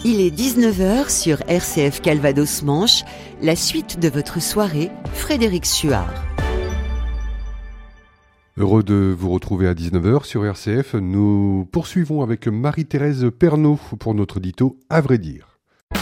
Il est 19h sur RCF Calvados-Manche, la suite de votre soirée, Frédéric Suard. Heureux de vous retrouver à 19h sur RCF. Nous poursuivons avec Marie-Thérèse Pernaut pour notre dito À vrai dire.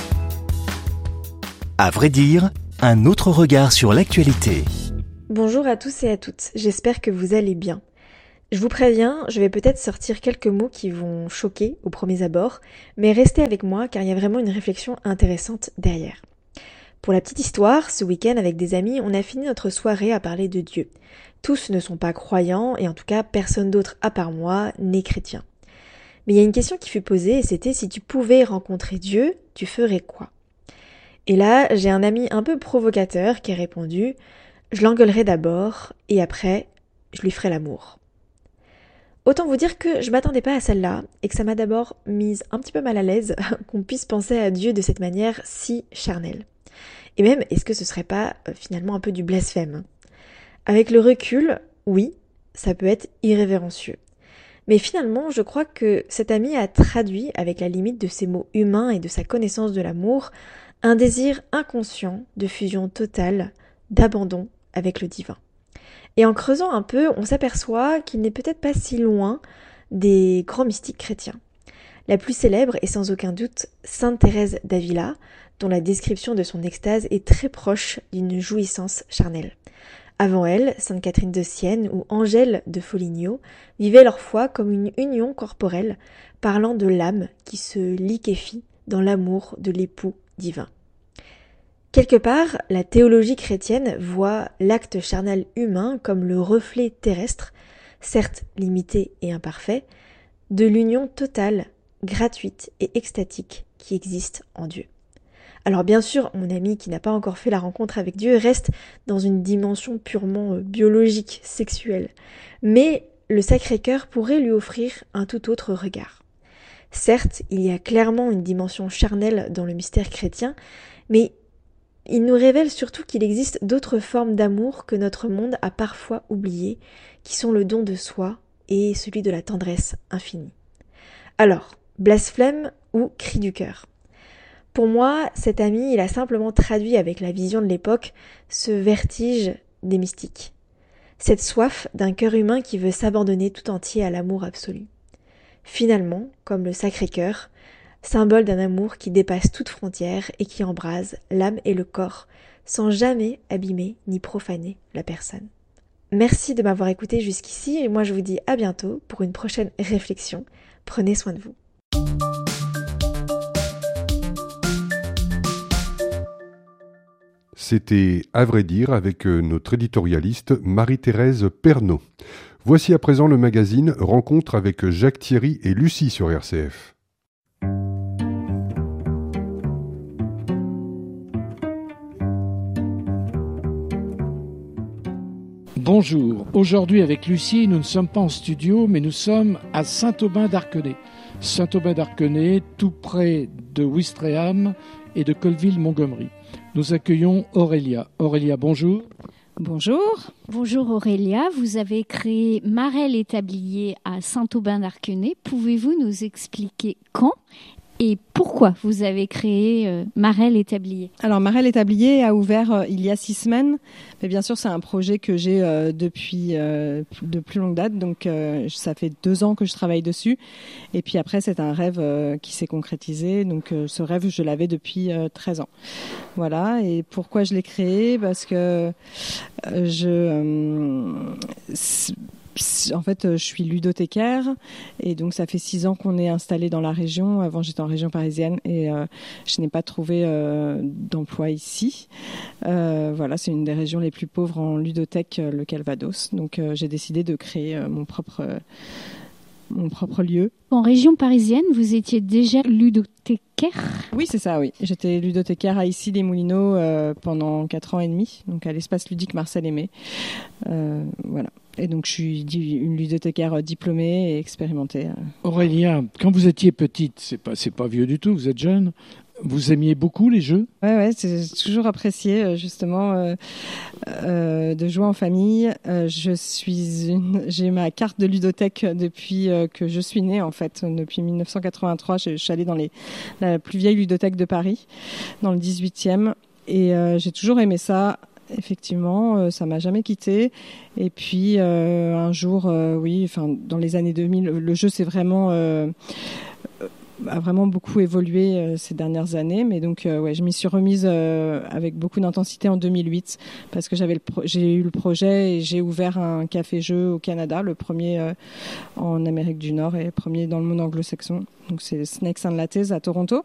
À vrai dire, un autre regard sur l'actualité. Bonjour à tous et à toutes, j'espère que vous allez bien. Je vous préviens, je vais peut-être sortir quelques mots qui vont choquer aux premiers abords, mais restez avec moi car il y a vraiment une réflexion intéressante derrière. Pour la petite histoire, ce week-end avec des amis, on a fini notre soirée à parler de Dieu. Tous ne sont pas croyants et en tout cas personne d'autre à part moi n'est chrétien. Mais il y a une question qui fut posée et c'était si tu pouvais rencontrer Dieu, tu ferais quoi ? Et là, j'ai un ami un peu provocateur qui a répondu « Je l'engueulerai d'abord et après, je lui ferai l'amour ». Autant vous dire que je m'attendais pas à celle-là et que ça m'a d'abord mise un petit peu mal à l'aise qu'on puisse penser à Dieu de cette manière si charnelle. Et même, est-ce que ce serait pas finalement un peu du blasphème ? Avec le recul, oui, ça peut être irrévérencieux. Mais finalement, je crois que cet ami a traduit, avec la limite de ses mots humains et de sa connaissance de l'amour, un désir inconscient de fusion totale, d'abandon avec le divin. Et en creusant un peu, on s'aperçoit qu'il n'est peut-être pas si loin des grands mystiques chrétiens. La plus célèbre est sans aucun doute Sainte Thérèse d'Avila, dont la description de son extase est très proche d'une jouissance charnelle. Avant elle, Sainte Catherine de Sienne ou Angèle de Foligno vivaient leur foi comme une union corporelle, parlant de l'âme qui se liquéfie dans l'amour de l'époux divin. Quelque part, la théologie chrétienne voit l'acte charnel humain comme le reflet terrestre, certes limité et imparfait, de l'union totale, gratuite et extatique qui existe en Dieu. Alors bien sûr, mon ami qui n'a pas encore fait la rencontre avec Dieu reste dans une dimension purement biologique, sexuelle, mais le Sacré-Cœur pourrait lui offrir un tout autre regard. Certes, il y a clairement une dimension charnelle dans le mystère chrétien, mais il nous révèle surtout qu'il existe d'autres formes d'amour que notre monde a parfois oubliées, qui sont le don de soi et celui de la tendresse infinie. Alors, blasphème ou cri du cœur ? Pour moi, cet ami, il a simplement traduit avec la vision de l'époque ce vertige des mystiques. Cette soif d'un cœur humain qui veut s'abandonner tout entier à l'amour absolu. Finalement, comme le Sacré-Cœur, symbole d'un amour qui dépasse toute frontière et qui embrase l'âme et le corps, sans jamais abîmer ni profaner la personne. Merci de m'avoir écouté jusqu'ici et moi je vous dis à bientôt pour une prochaine réflexion. Prenez soin de vous. C'était À vrai dire avec notre éditorialiste Marie-Thérèse Pernaut. Voici à présent le magazine Rencontre avec Jacques Thierry et Lucie sur RCF. Bonjour, aujourd'hui avec Lucie, nous ne sommes pas en studio, mais nous sommes à Saint-Aubin-d'Arquenay. Saint-Aubin-d'Arquenay, tout près de Ouistreham et de Colville-Montgomery. Nous accueillons Aurélia. Aurélia, bonjour. Bonjour. Bonjour Aurélia, vous avez créé Marelle et Tablier à Saint-Aubin-d'Arquenay. Pouvez-vous nous expliquer quand et pourquoi vous avez créé Marelle et Tablier ? Alors Marelle et Tablier a ouvert il y a 6 semaines, mais bien sûr c'est un projet que j'ai depuis de plus longue date, donc ça fait 2 ans que je travaille dessus, et puis après c'est un rêve qui s'est concrétisé, donc ce rêve je l'avais depuis 13 ans. Voilà, et pourquoi je l'ai créé ? Parce que en fait, je suis ludothécaire et donc ça fait 6 ans qu'on est installé dans la région. Avant, j'étais en région parisienne et je n'ai pas trouvé d'emploi ici. Voilà, c'est une des régions les plus pauvres en ludothèque, le Calvados. Donc, j'ai décidé de créer mon propre lieu. En région parisienne, vous étiez déjà ludothécaire ? Oui, c'est ça, oui. J'étais ludothécaire à Issy-les-Moulineaux pendant 4 ans et demi, donc à l'espace ludique Marcel Aimé. Voilà. Et donc, je suis une ludothécaire diplômée et expérimentée. Aurélia, quand vous étiez petite, c'est pas vieux du tout, vous êtes jeune, Vous aimiez beaucoup les jeux ? Ouais, c'est toujours apprécié justement de jouer en famille. J'ai ma carte de ludothèque depuis que je suis née en fait. Depuis 1983, je suis allée dans la plus vieille ludothèque de Paris, dans le 18e, et j'ai toujours aimé ça. Effectivement, ça m'a jamais quitté. Et puis un jour, dans les années 2000, le jeu a vraiment beaucoup évolué ces dernières années, mais donc je m'y suis remise avec beaucoup d'intensité en 2008 parce que j'ai eu le projet et j'ai ouvert un café-jeu au Canada, le premier en Amérique du Nord et le premier dans le monde anglo-saxon. Donc c'est Snakes and Lattes à Toronto.